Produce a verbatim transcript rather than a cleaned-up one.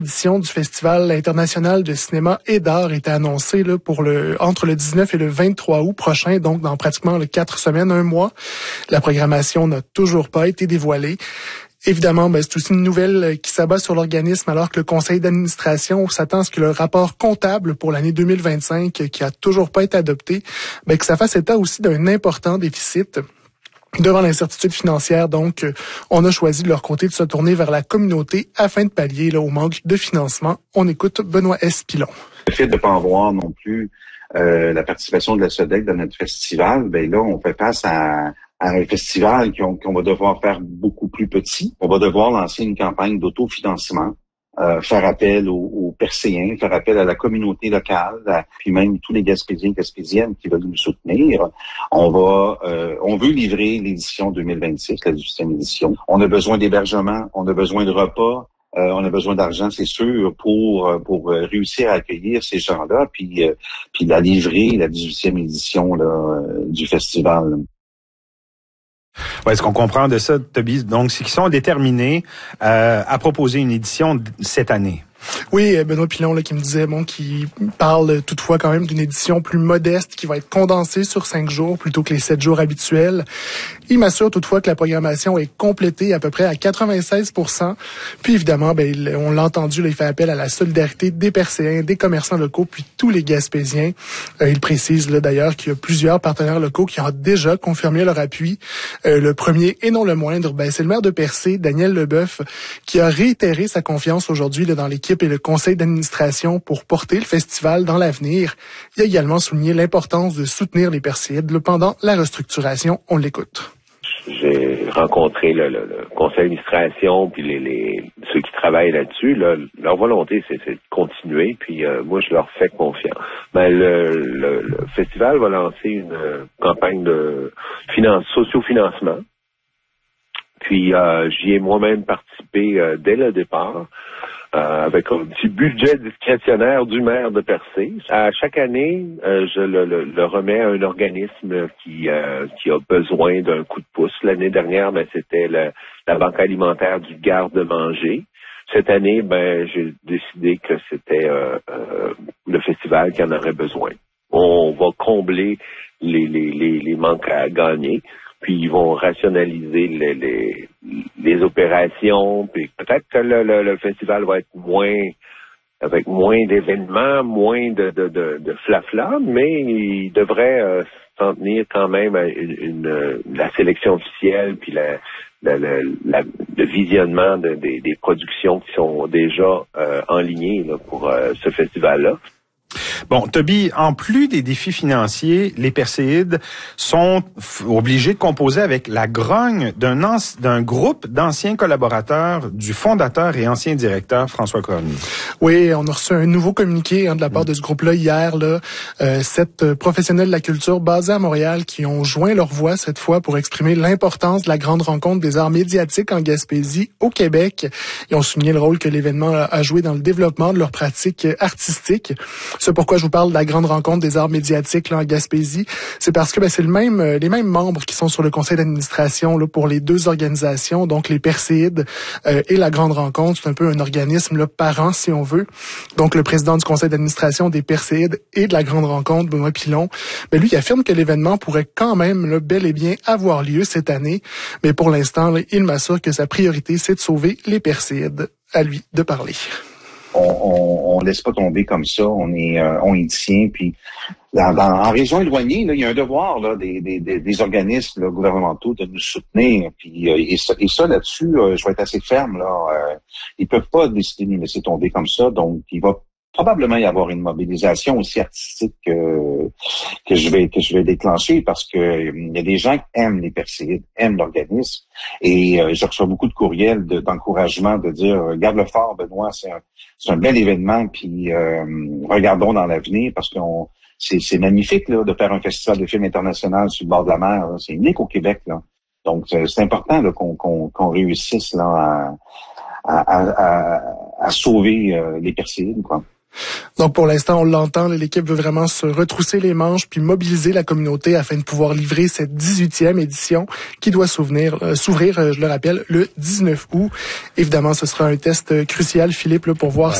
édition du Festival international de cinéma et d'art était annoncée là, pour le entre le dix-neuf et le vingt-trois août prochain, donc dans pratiquement le quatre semaines, un mois. La programmation n'a toujours pas été dévoilée. Évidemment, ben, c'est aussi une nouvelle qui s'abat sur l'organisme alors que le conseil d'administration s'attend à ce que le rapport comptable pour l'année deux mille vingt-cinq, qui a toujours pas été adopté, ben, que ça fasse état aussi d'un important déficit. Devant l'incertitude financière, donc, on a choisi de leur côté de se tourner vers la communauté afin de pallier là, au manque de financement. On écoute Benoît S. Pilon. Le fait de ne pas avoir non plus euh, la participation de la SODEC dans notre festival, ben là, on fait face à, à un festival qu'on, qu'on va devoir faire beaucoup plus petit. On va devoir lancer une campagne d'autofinancement. Euh, faire appel aux, aux Percéens, faire appel à la communauté locale, à, puis même tous les Gaspésiens et Gaspésiennes qui veulent nous soutenir. On va, euh, on veut livrer l'édition deux mille vingt-six, la dix-huitième édition. On a besoin d'hébergement, on a besoin de repas, euh, on a besoin d'argent, c'est sûr, pour pour réussir à accueillir ces gens-là, puis euh, puis la livrer la dix-huitième édition là, du festival. Ouais, ce qu'on comprend de ça, Toby, donc, c'est qu'ils sont déterminés euh, à proposer une édition cette année. Oui, Benoît Pilon là, qui me disait bon, qui parle toutefois quand même d'une édition plus modeste qui va être condensée sur cinq jours plutôt que les sept jours habituels. Il m'assure toutefois que la programmation est complétée à peu près à quatre-vingt-seize pour cent. Puis évidemment, ben, on l'a entendu, là, il fait appel à la solidarité des Percéens, des commerçants locaux, puis tous les Gaspésiens. Euh, il précise là, d'ailleurs qu'il y a plusieurs partenaires locaux qui ont déjà confirmé leur appui. Euh, le premier et non le moindre, ben, c'est le maire de Percé, Daniel Leboeuf, qui a réitéré sa confiance aujourd'hui là, dans l'équipe et le conseil d'administration pour porter le festival dans l'avenir. Il a également souligné l'importance de soutenir les Perséides pendant la restructuration. On l'écoute. J'ai rencontré le, le, le conseil d'administration puis les, les ceux qui travaillent là-dessus. Là, leur volonté, c'est, c'est de continuer. Puis euh, moi, je leur fais confiance. Ben, le, le, le festival va lancer une euh, campagne de finance, socio-financement. Puis euh, j'y ai moi-même participé euh, dès le départ. Euh, avec un petit budget discrétionnaire du maire de Percé. À chaque année, euh, je le, le, le remets à un organisme qui euh, qui a besoin d'un coup de pouce. L'année dernière, ben, c'était le, la Banque alimentaire du garde-manger. Cette année, ben, j'ai décidé que c'était euh, euh, le festival qui en aurait besoin. On va combler les, les, les, les manques à gagner. Puis ils vont rationaliser les, les, les opérations, puis peut-être que le, le, le festival va être moins, avec moins d'événements, moins de, de, de, de flafla, mais il devrait euh, s'en tenir quand même à une, une, la sélection officielle, puis la, la, la, la, le visionnement de, des, des productions qui sont déjà euh, enlignées là, pour euh, ce festival-là. Bon, Toby, en plus des défis financiers, les Perséides sont f- obligés de composer avec la grogne d'un, anci- d'un groupe d'anciens collaborateurs du fondateur et ancien directeur François Cormier. Oui, on a reçu un nouveau communiqué hein, de la part de ce groupe-là hier. Là, euh, sept professionnels de la culture basés à Montréal qui ont joint leur voix cette fois pour exprimer l'importance de la grande rencontre des arts médiatiques en Gaspésie au Québec. Ils ont souligné le rôle que l'événement a joué dans le développement de leurs pratiques artistiques. C'est pourquoi je vous parle de la grande rencontre des arts médiatiques là, en Gaspésie. C'est parce que ben, c'est le même, les mêmes membres qui sont sur le conseil d'administration là, pour les deux organisations, donc les Perséides euh, et la grande rencontre. C'est un peu un organisme là, parent, si on veut. Donc le président du conseil d'administration des Perséides et de la grande rencontre, Benoît Pilon, ben, lui il affirme que l'événement pourrait quand même là, bel et bien avoir lieu cette année. Mais pour l'instant, là, il m'assure que sa priorité, c'est de sauver les Perséides. À lui de parler. On, on, on laisse pas tomber comme ça. On est, euh, on y tient. Puis, dans, dans, en région éloignée, là, il y a un devoir là, des, des, des, des organismes là, gouvernementaux de nous soutenir. Puis, euh, et, ça, et ça là-dessus, euh, je vais être assez ferme. Là, euh, ils peuvent pas décider de nous laisser tomber comme ça. Donc, il va probablement y avoir une mobilisation aussi artistique que, que je vais que je vais déclencher parce que euh, il y a des gens qui aiment les Perséides, aiment l'organisme et euh, je reçois beaucoup de courriels de, d'encouragement de dire garde-le fort Benoît, c'est un c'est un bel événement puis euh, regardons dans l'avenir parce qu'on c'est c'est magnifique là de faire un festival de films international sur le bord de la mer, là. C'est unique au Québec là. Donc c'est, c'est important là, qu'on qu'on qu'on réussisse là à à, à, à sauver euh, les Perséides quoi. Donc, pour l'instant, on l'entend, l'équipe veut vraiment se retrousser les manches puis mobiliser la communauté afin de pouvoir livrer cette dix-huitième édition qui doit s'ouvrir, euh, s'ouvrir, euh, je le rappelle, le dix-neuf août. Évidemment, ce sera un test crucial, Philippe, là, pour voir ouais.